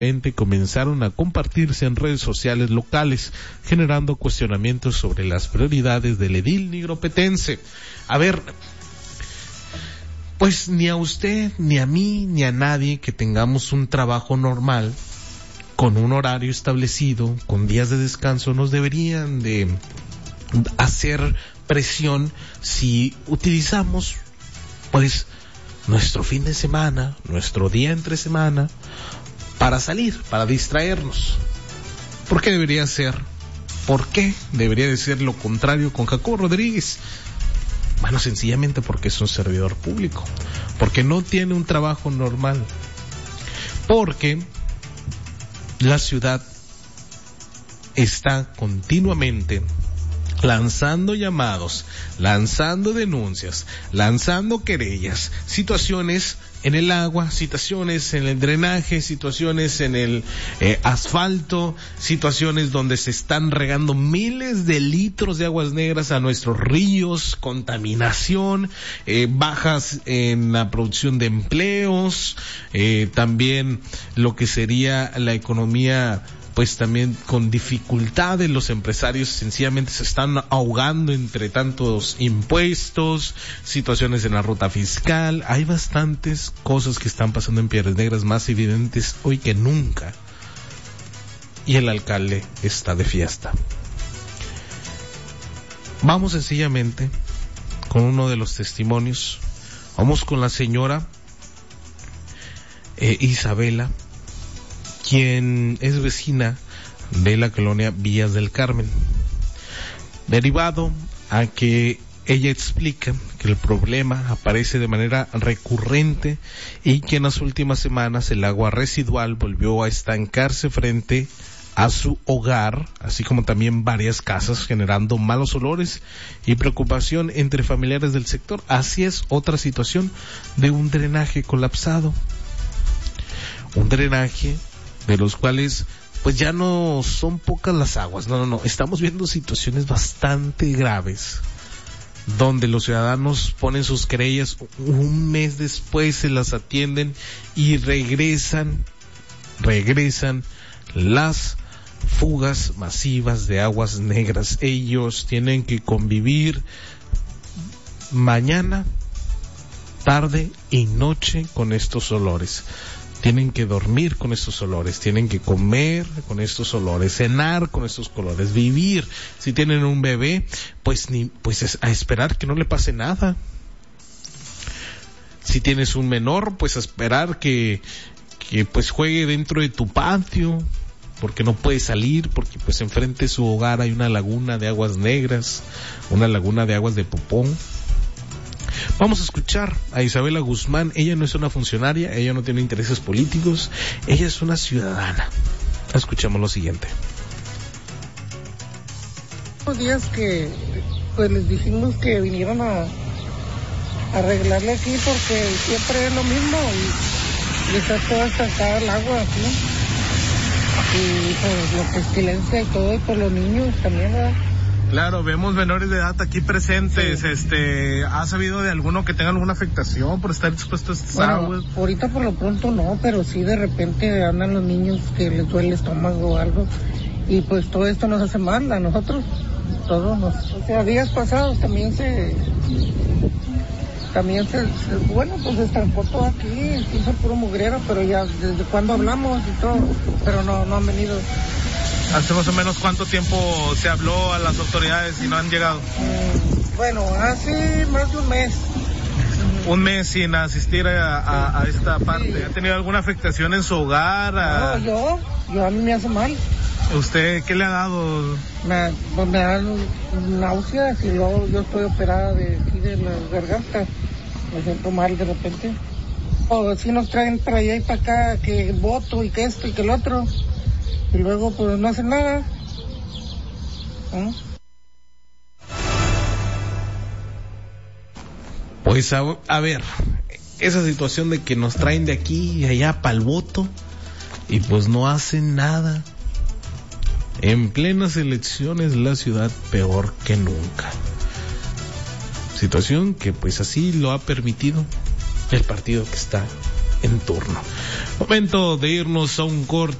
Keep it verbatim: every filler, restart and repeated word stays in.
comenzaron a compartirse en redes sociales locales, generando cuestionamientos sobre las prioridades del edil nigropetense. A ver, pues ni a usted, ni a mí, ni a nadie que tengamos un trabajo normal, con un horario establecido, con días de descanso, nos deberían de hacer presión si utilizamos, pues, nuestro fin de semana, nuestro día entre semana, para salir, para distraernos. ¿Por qué debería ser? ¿Por qué debería de ser lo contrario con Jacobo Rodríguez? Bueno, sencillamente porque es un servidor público, porque no tiene un trabajo normal, porque la ciudad está continuamente lanzando llamados, lanzando denuncias, lanzando querellas, situaciones en el agua, situaciones en el drenaje, situaciones en el eh, asfalto, situaciones donde se están regando miles de litros de aguas negras a nuestros ríos, contaminación, eh, bajas en la producción de empleos, eh, también lo que sería la economía, pues también con dificultades. Los empresarios sencillamente se están ahogando entre tantos impuestos, situaciones en la ruta fiscal. Hay bastantes cosas que están pasando en Piedras Negras, más evidentes hoy que nunca. Y el alcalde está de fiesta. Vamos sencillamente con uno de los testimonios. Vamos con la señora eh, Isabela, quien es vecina de la colonia Villas del Carmen, derivado a que ella explica que el problema aparece de manera recurrente y que en las últimas semanas el agua residual volvió a estancarse frente a su hogar, así como también varias casas, generando malos olores y preocupación entre familiares del sector. Así es otra situación de un drenaje colapsado, un drenaje de los cuales pues ya no son pocas las aguas, no, no, no, estamos viendo situaciones bastante graves, donde los ciudadanos ponen sus querellas, un mes después se las atienden y regresan, regresan las fugas masivas de aguas negras. Ellos tienen que convivir mañana, tarde y noche con estos olores. Tienen que dormir con estos olores, tienen que comer con estos olores, cenar con estos colores, vivir. Si tienen un bebé, pues ni, pues es a esperar que no le pase nada. Si tienes un menor, pues a esperar que, que pues juegue dentro de tu patio, porque no puede salir, porque pues enfrente de su hogar hay una laguna de aguas negras, una laguna de aguas de popón. Vamos a escuchar a Isabela Guzmán. Ella no es una funcionaria, ella no tiene intereses políticos, ella es una ciudadana. Escuchamos lo siguiente. Los días que pues les dijimos que vinieran a, a arreglarle aquí, porque siempre es lo mismo y, y está toda estancada el agua aquí, y pues la pestilencia y todo, y por los niños también, ¿verdad? Claro, vemos menores de edad aquí presentes. Sí. Este, ¿ha sabido de alguno que tenga alguna afectación por estar expuesto a estas bueno, aguas? Ahorita por lo pronto no, pero sí de repente andan los niños que les duele el estómago o algo, y pues todo esto nos hace mal a nosotros, todos nos, o sea, días pasados también se, también se, se bueno, pues se estancó todo aquí, se hizo puro mugrero, pero ya desde cuando hablamos y todo, pero no, no han venido. ¿Hace más o menos cuánto tiempo se habló a las autoridades y no han llegado? Mm, bueno, hace más de un mes. Un mes sin asistir a, a, a esta parte. Sí. ¿Ha tenido alguna afectación en su hogar? A... No, yo, yo a mí me hace mal. ¿Usted qué le ha dado? Me, pues me dan náuseas y luego yo estoy operada de aquí de la garganta. Me siento mal de repente. O si nos traen para allá y para acá, que voto y que esto y que el otro. Y luego pues no hacen nada. ¿Eh? Pues a, a ver, esa situación de que nos traen de aquí y allá para el voto y pues no hacen nada. En plenas elecciones la ciudad peor que nunca. Situación que pues así lo ha permitido el partido que está en turno. Momento de irnos a un corte.